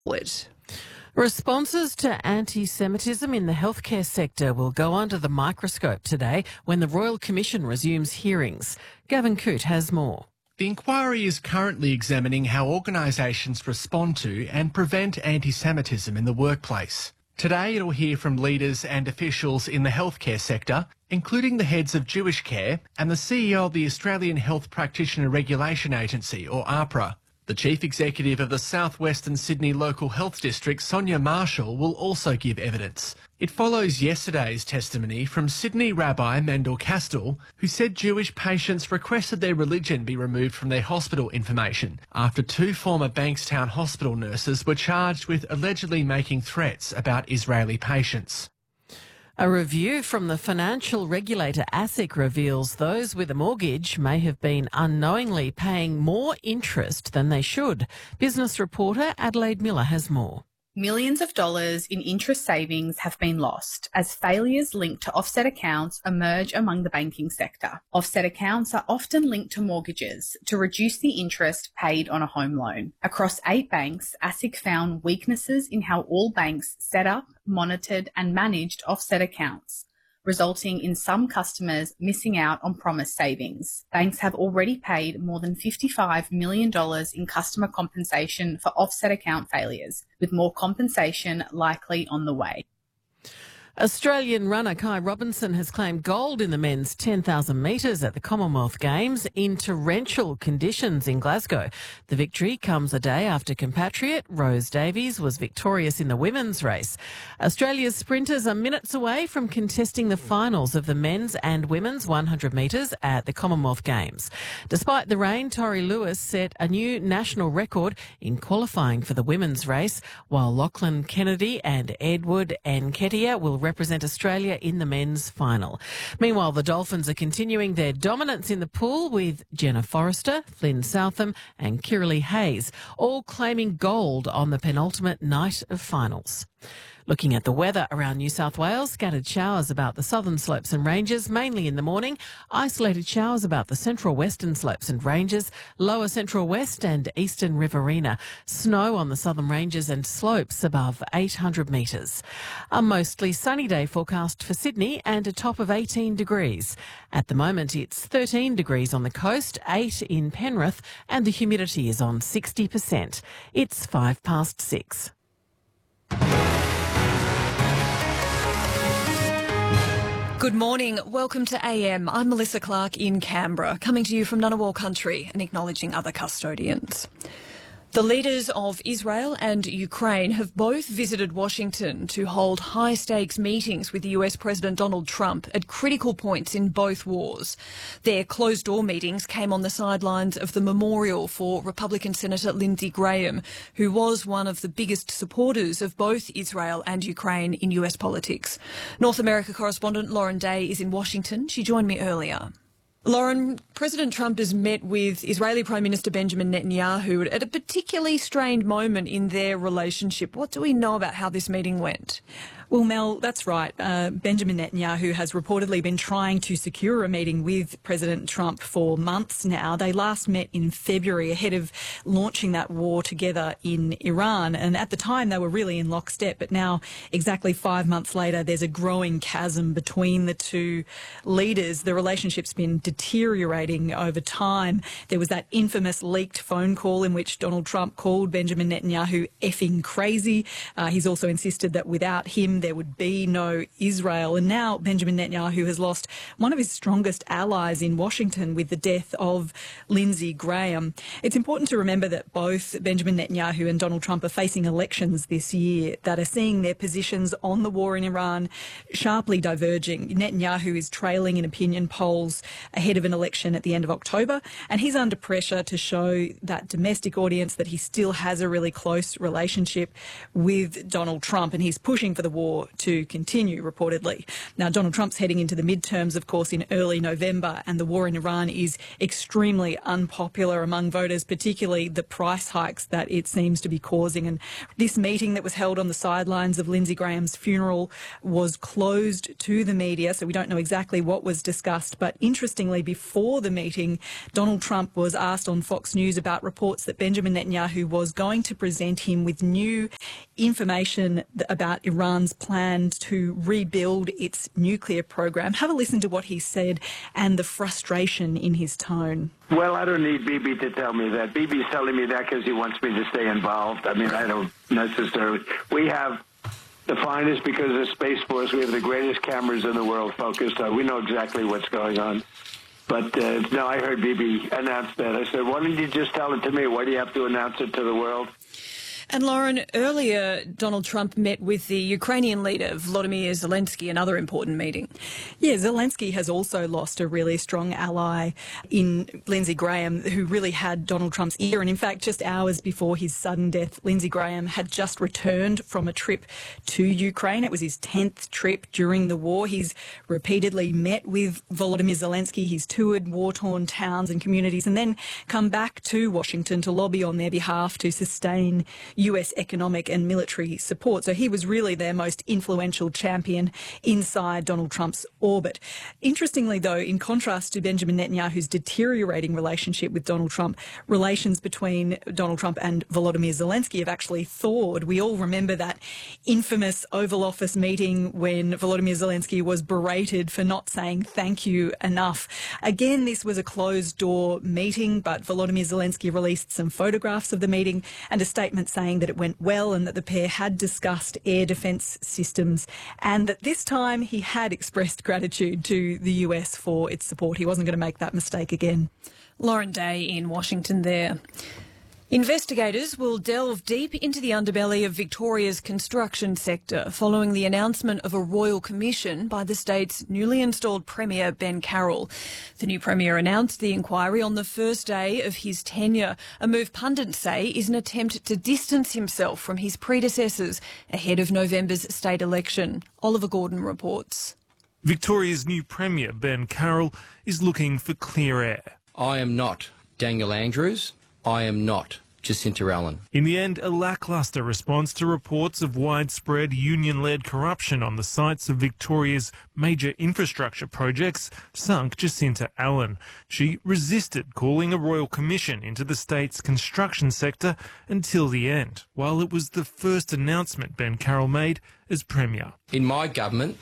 forward. Responses to anti-Semitism in the healthcare sector will go under the microscope today when the Royal Commission resumes hearings. Gavin Coote has more. The inquiry is currently examining how organisations respond to and prevent anti-Semitism in the workplace. Today it'll hear from leaders and officials in the healthcare sector, including the heads of Jewish Care and the CEO of the Australian Health Practitioner Regulation Agency, or AHPRA. The Chief Executive of the South Western Sydney Local Health District, Sonia Marshall, will also give evidence. It follows yesterday's testimony from Sydney Rabbi Mendel Kastel, who said Jewish patients requested their religion be removed from their hospital information after two former Bankstown hospital nurses were charged with allegedly making threats about Israeli patients. A review from the financial regulator ASIC reveals those with a mortgage may have been unknowingly paying more interest than they should. Business reporter Adelaide Miller has more. Millions of dollars in interest savings have been lost as failures linked to offset accounts emerge among the banking sector. Offset accounts are often linked to mortgages to reduce the interest paid on a home loan. Across 8 banks, ASIC found weaknesses in how all banks set up, monitored and managed offset accounts, resulting in some customers missing out on promised savings. Banks have already paid more than $55 million in customer compensation for offset account failures, with more compensation likely on the way. Australian runner Kai Robinson has claimed gold in the men's 10,000 metres at the Commonwealth Games in torrential conditions in Glasgow. The victory comes a day after compatriot Rose Davies was victorious in the women's race. Australia's sprinters are minutes away from contesting the finals of the men's and women's 100 metres at the Commonwealth Games. Despite the rain, Tori Lewis set a new national record in qualifying for the women's race, while Lachlan Kennedy and Edward Nketiah will represent Australia in the men's final. Meanwhile, the Dolphins are continuing their dominance in the pool with Jenna Forrester, Flynn Southam and Kiralee Hayes all claiming gold on the penultimate night of finals. Looking at the weather around New South Wales, scattered showers about the southern slopes and ranges, mainly in the morning. Isolated showers about the central western slopes and ranges, lower central west and eastern Riverina. Snow on the southern ranges and slopes above 800 metres. A mostly sunny day forecast for Sydney and a top of 18 degrees. At the moment, it's 13 degrees on the coast, 8 in Penrith, and the humidity is on 60%. It's 6:05. Good morning. Welcome to AM. I'm Melissa Clark in Canberra, coming to you from Ngunnawal country and acknowledging other custodians. The leaders of Israel and Ukraine have both visited Washington to hold high-stakes meetings with the US President Donald Trump at critical points in both wars. Their closed-door meetings came on the sidelines of the memorial for Republican Senator Lindsey Graham, who was one of the biggest supporters of both Israel and Ukraine in US politics. North America correspondent Lauren Day is in Washington. She joined me earlier. Lauren, President Trump has met with Israeli Prime Minister Benjamin Netanyahu at a particularly strained moment in their relationship. What do we know about how this meeting went? Well, Mel, that's right. Benjamin Netanyahu has reportedly been trying to secure a meeting with President Trump for months now. They last met in February ahead of launching that war together in Iran. And at the time, they were really in lockstep. But now, exactly 5 months later, there's a growing chasm between the two leaders. The relationship's been deteriorating over time. There was that infamous leaked phone call in which Donald Trump called Benjamin Netanyahu effing crazy. He's also insisted that without him, there would be no Israel. And now Benjamin Netanyahu has lost one of his strongest allies in Washington with the death of Lindsey Graham. It's important to remember that both Benjamin Netanyahu and Donald Trump are facing elections this year that are seeing their positions on the war in Iran sharply diverging. Netanyahu is trailing in opinion polls ahead of an election at the end of October, and he's under pressure to show that domestic audience that he still has a really close relationship with Donald Trump, and he's pushing for the war war to continue, reportedly. Now, Donald Trump's heading into the midterms, of course, in early November, and the war in Iran is extremely unpopular among voters, particularly the price hikes that it seems to be causing. And this meeting that was held on the sidelines of Lindsey Graham's funeral was closed to the media, so we don't know exactly what was discussed. But interestingly, before the meeting, Donald Trump was asked on Fox News about reports that Benjamin Netanyahu was going to present him with new information about Iran's plan to rebuild its nuclear program. Have a listen to what he said and the frustration in his tone. Well, I don't need Bibi to tell me that. Bibi's telling me that because he wants me to stay involved. I mean, I don't necessarily. We have the finest, because of Space Force, we have the greatest cameras in the world focused on. We know exactly what's going on. But, no, I heard Bibi announce that. I said, why don't you just tell it to me? Why do you have to announce it to the world? And Lauren, earlier Donald Trump met with the Ukrainian leader Volodymyr Zelensky, another important meeting. Yeah, Zelensky has also lost a really strong ally in Lindsey Graham, who really had Donald Trump's ear. And in fact, just hours before his sudden death, Lindsey Graham had just returned from a trip to Ukraine. It was his 10th trip during the war. He's repeatedly met with Volodymyr Zelensky. He's toured war-torn towns and communities and then come back to Washington to lobby on their behalf to sustain US economic and military support. So he was really their most influential champion inside Donald Trump's orbit. Interestingly, though, in contrast to Benjamin Netanyahu's deteriorating relationship with Donald Trump, relations between Donald Trump and Volodymyr Zelensky have actually thawed. We all remember that infamous Oval Office meeting when Volodymyr Zelensky was berated for not saying thank you enough. Again, this was a closed-door meeting, but Volodymyr Zelensky released some photographs of the meeting and a statement saying that it went well and that the pair had discussed air defence systems and that this time he had expressed gratitude to the US for its support. He wasn't going to make that mistake again. Lauren Day in Washington there. Investigators will delve deep into the underbelly of Victoria's construction sector following the announcement of a royal commission by the state's newly installed Premier Ben Carroll. The new Premier announced the inquiry on the first day of his tenure, a move pundits say is an attempt to distance himself from his predecessors ahead of November's state election. Oliver Gordon reports. Victoria's new Premier Ben Carroll is looking for clear air. I am not Daniel Andrews. I am not Jacinta Allen. In the end, a lacklustre response to reports of widespread union-led corruption on the sites of Victoria's major infrastructure projects sunk Jacinta Allen. She resisted calling a royal commission into the state's construction sector until the end, while it was the first announcement Ben Carroll made as Premier. In my government,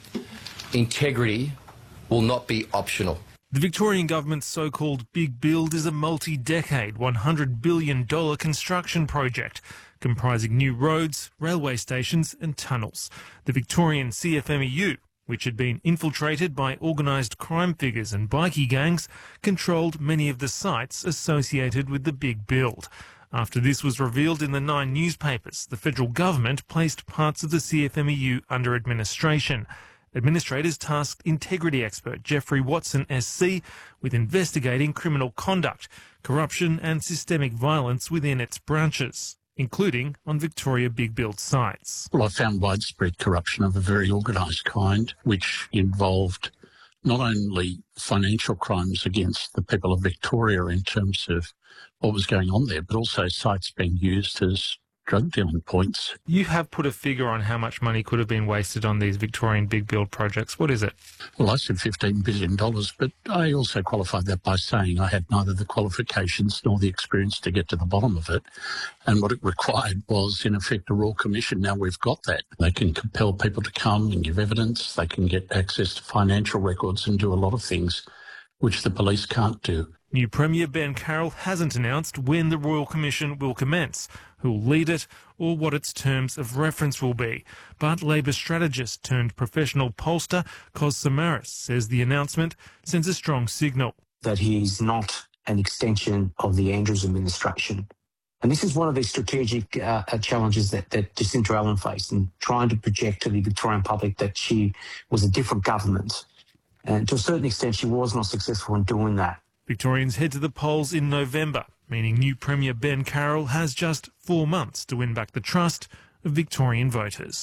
integrity will not be optional. The Victorian government's so-called Big Build is a multi-decade $100 billion construction project comprising new roads, railway stations and tunnels. The Victorian CFMEU, which had been infiltrated by organised crime figures and bikie gangs, controlled many of the sites associated with the Big Build. After this was revealed in the 9 newspapers, the federal government placed parts of the CFMEU under administration. Administrators tasked integrity expert Jeffrey Watson SC with investigating criminal conduct, corruption and systemic violence within its branches, including on Victoria Big Build sites. Well, I found widespread corruption of a very organised kind, which involved not only financial crimes against the people of Victoria in terms of what was going on there, but also sites being used as drug dealing points. You have put a figure on how much money could have been wasted on these Victorian Big Build projects. What is it? Well, I said $15 billion, but I also qualified that by saying I had neither the qualifications nor the experience to get to the bottom of it. And what it required was, in effect, a royal commission. Now we've got that. They can compel people to come and give evidence. They can get access to financial records and do a lot of things which the police can't do. New Premier Ben Carroll hasn't announced when the Royal Commission will commence, who will lead it, or what its terms of reference will be. But Labor strategist turned professional pollster Kos Samaras says the announcement sends a strong signal. That he is not an extension of the Andrews administration. And this is one of the strategic challenges that Jacinta Allen faced in trying to project to the Victorian public that she was a different government. And to a certain extent, she was not successful in doing that. Victorians head to the polls in November, meaning new Premier Ben Carroll has just 4 months to win back the trust of Victorian voters.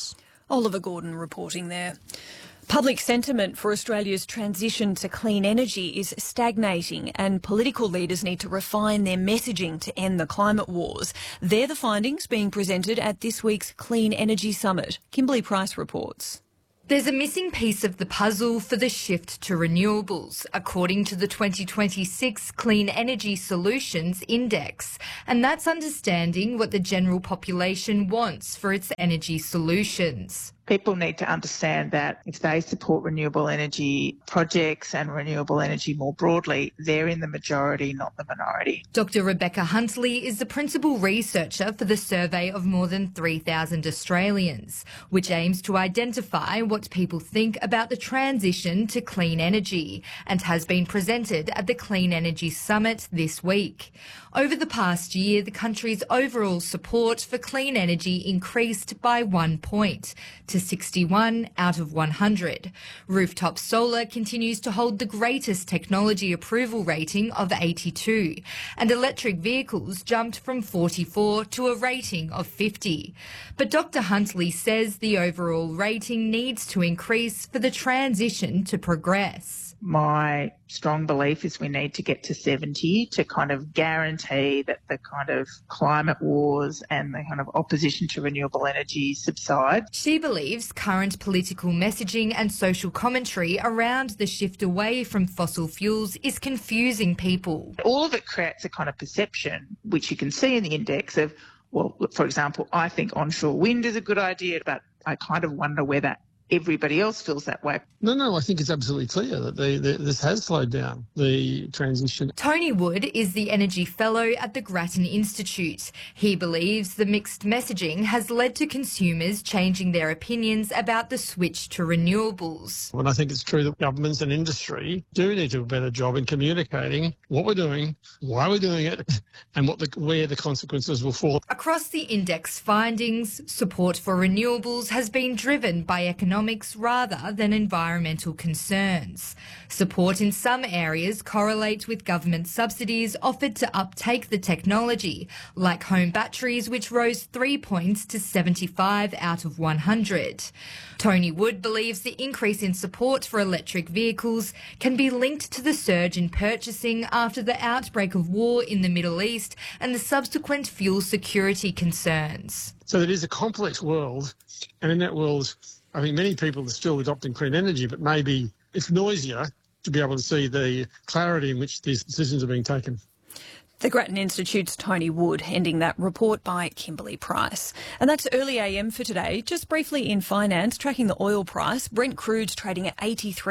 Oliver Gordon reporting there. Public sentiment for Australia's transition to clean energy is stagnating, and political leaders need to refine their messaging to end the climate wars. They're the findings being presented at this week's Clean Energy Summit. Kimberly Price reports. There's a missing piece of the puzzle for the shift to renewables, according to the 2026 Clean Energy Solutions Index, and that's understanding what the general population wants for its energy solutions. People need to understand that if they support renewable energy projects and renewable energy more broadly, they're in the majority, not the minority. Dr. Rebecca Huntley is the principal researcher for the survey of more than 3,000 Australians, which aims to identify what people think about the transition to clean energy, and has been presented at the Clean Energy Summit this week. Over the past year, the country's overall support for clean energy increased by 1 point to 61 out of 100. Rooftop solar continues to hold the greatest technology approval rating of 82, and electric vehicles jumped from 44 to a rating of 50. But Dr. Huntley says the overall rating needs to increase for the transition to progress. My strong belief is we need to get to 70 to kind of guarantee that the kind of climate wars and the kind of opposition to renewable energy subside. She believes current political messaging and social commentary around the shift away from fossil fuels is confusing people. All of it creates a kind of perception, which you can see in the index of, well, for example, I think onshore wind is a good idea, but I kind of wonder whether everybody else feels that way. No, I think it's absolutely clear that this has slowed down the transition. Tony Wood is the Energy Fellow at the Grattan Institute. He believes the mixed messaging has led to consumers changing their opinions about the switch to renewables. And I think it's true that governments and industry do need to do a better job in communicating what we're doing, why we're doing it, and where the consequences will fall. Across the index findings, support for renewables has been driven by economics rather than environmental concerns. Support in some areas correlate with government subsidies offered to uptake the technology, like home batteries, which rose 3 points to 75 out of 100. Tony Wood believes the increase in support for electric vehicles can be linked to the surge in purchasing after the outbreak of war in the Middle East and the subsequent fuel security concerns. So it is a complex world, and in that world, I think many people are still adopting clean energy, but maybe it's noisier to be able to see the clarity in which these decisions are being taken. The Grattan Institute's Tony Wood ending that report by Kimberly Price. And that's early AM for today. Just briefly in finance, tracking the oil price, Brent crude's trading at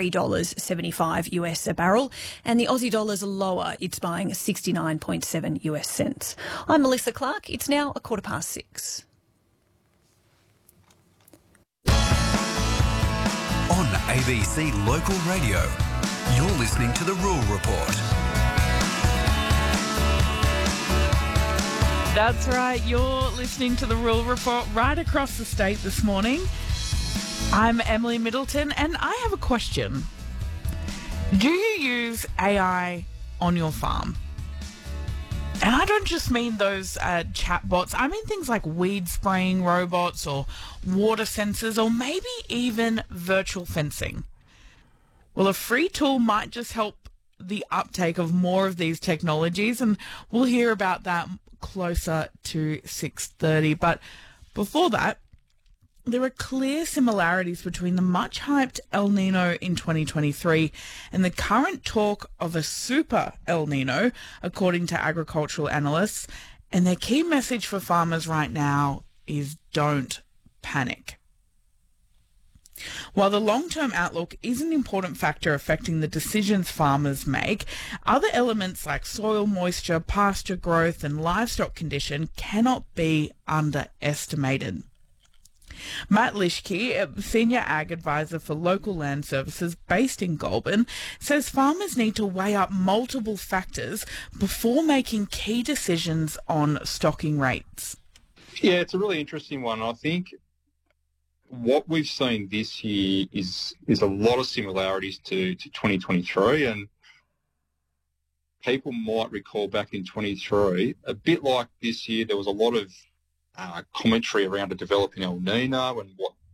$83.75 US a barrel, and the Aussie dollar's lower. It's buying 69.7 US cents. I'm Melissa Clark. It's now 6:15. On ABC Local Radio, you're listening to The Rural Report. That's right, you're listening to The Rural Report right across the state this morning. I'm Emily Middleton, and I have a question. Do you use AI on your farm? And I don't just mean those chatbots. I mean things like weed spraying robots or water sensors or maybe even virtual fencing. Well, a free tool might just help the uptake of more of these technologies, and we'll hear about that closer to 6:30. But before that, there are clear similarities between the much-hyped El Nino in 2023 and the current talk of a super El Nino, according to agricultural analysts. And their key message for farmers right now is don't panic. While the long-term outlook is an important factor affecting the decisions farmers make, other elements like soil moisture, pasture growth, and livestock condition cannot be underestimated. Matt Lischke, a senior ag advisor for Local Land Services based in Goulburn, says farmers need to weigh up multiple factors before making key decisions on stocking rates. Yeah, it's a really interesting one. I think what we've seen this year is a lot of similarities to 2023, and people might recall back in 23, a bit like this year, there was a lot of commentary around a developing El Nino and what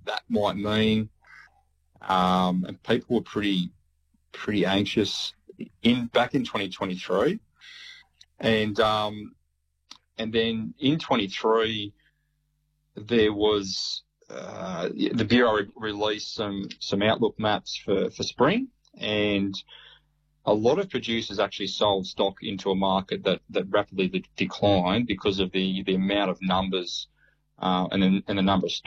that might mean. And people were pretty anxious back in 2023, and then in 23 there was the Bureau released some outlook maps for spring, and a lot of producers actually sold stock into a market that rapidly declined because of the amount of numbers and the number of